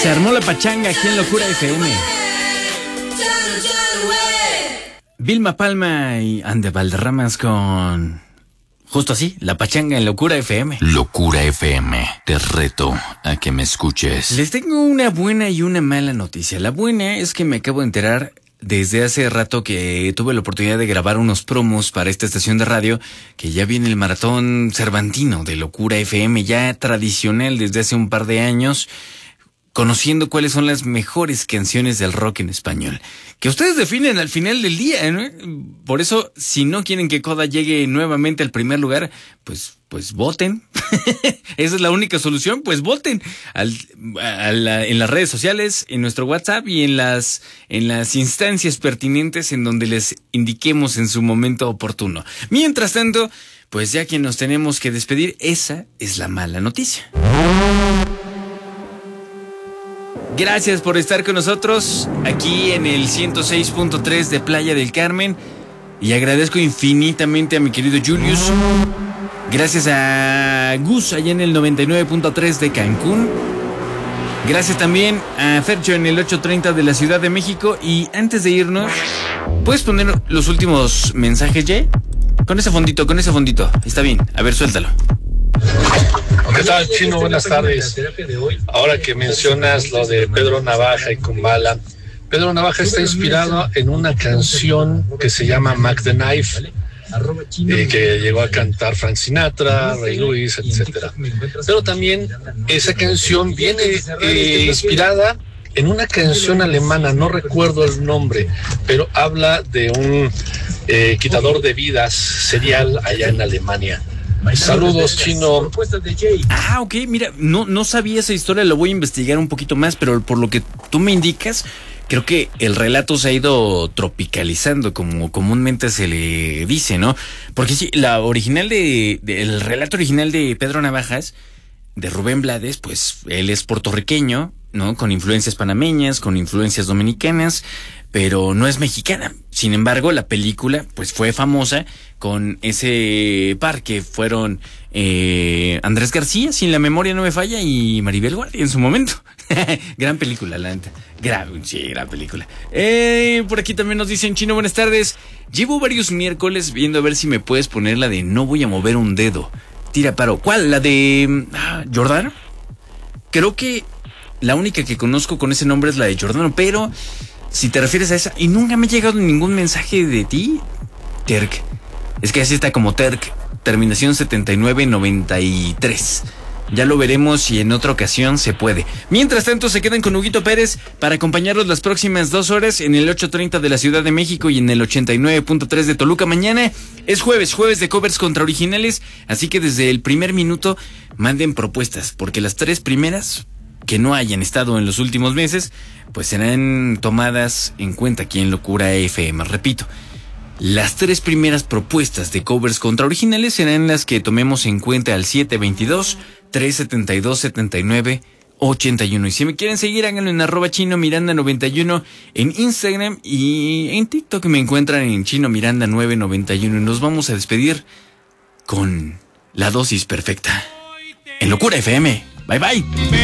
Se armó la pachanga aquí en Locura FM. Vilma Palma y Ande Valderramas con... justo así, la pachanga en Locura FM. Locura FM, te reto a que me escuches. Les tengo una buena y una mala noticia. La buena es que me acabo de enterar desde hace rato que tuve la oportunidad de grabar unos promos para esta estación de radio, que ya viene el maratón cervantino de Locura FM, ya tradicional desde hace un par de años, conociendo cuáles son las mejores canciones del rock en español, que ustedes definen al final del día, ¿no? Por eso, si no quieren que Coda llegue nuevamente al primer lugar, pues voten. Esa es la única solución, pues voten en las redes sociales, en nuestro WhatsApp y en las instancias pertinentes en donde les indiquemos en su momento oportuno. Mientras tanto, pues ya que nos tenemos que despedir, esa es la mala noticia. Gracias por estar con nosotros aquí en el 106.3 de Playa del Carmen. Y agradezco infinitamente a mi querido Julius. Gracias a Gus allá en el 99.3 de Cancún. Gracias también a Fercho en el 830 de la Ciudad de México. Y antes de irnos, ¿puedes poner los últimos mensajes, Jay? Con ese fondito. Está bien. A ver, suéltalo. ¿Qué tal, Chino? Buenas tardes. Ahora que mencionas lo de Pedro Navaja y Kumbala, Pedro Navaja está inspirado en una canción que se llama Mac the Knife, que llegó a cantar Frank Sinatra, Ray Lewis, etcétera. Pero también esa canción viene inspirada en una canción alemana, no recuerdo el nombre, pero habla de un quitador de vidas serial allá en Alemania. Saludos, Chino. Ah, ok, mira, no sabía esa historia, lo voy a investigar un poquito más, pero por lo que tú me indicas, creo que el relato se ha ido tropicalizando, como comúnmente se le dice, ¿no? Porque sí, el relato original de Pedro Navajas, de Rubén Blades, pues él es puertorriqueño, ¿no? Con influencias panameñas, con influencias dominicanas, pero no es mexicana. Sin embargo, la película pues fue famosa con ese par que fueron Andrés García, si la memoria no me falla, y Maribel Guardia en su momento. Gran película, la neta. Gran película. Por aquí también nos dicen, Chino, buenas tardes. Llevo varios miércoles viendo a ver si me puedes poner la de No voy a mover un dedo. Tira paro. ¿Cuál? ¿La de Jordano? Creo que la única que conozco con ese nombre es la de Jordano, pero si te refieres a esa, y nunca me ha llegado ningún mensaje de ti, Terk. Es que así está como Terk, terminación 7993. Ya lo veremos si en otra ocasión se puede. Mientras tanto, se quedan con Huguito Pérez para acompañarlos las próximas 2 horas en el 830 de la Ciudad de México y en el 89.3 de Toluca. Mañana es jueves de covers contra originales, así que desde el primer minuto manden propuestas, porque las 3 primeras que no hayan estado en los últimos meses, pues serán tomadas en cuenta aquí en Locura FM. Repito, las 3 primeras propuestas de covers contra originales serán las que tomemos en cuenta al 722-372-7981. Y si me quieren seguir, háganlo en @ChinoMiranda91 en Instagram, y en TikTok me encuentran en ChinoMiranda991. Y nos vamos a despedir con la dosis perfecta en Locura FM. Bye bye.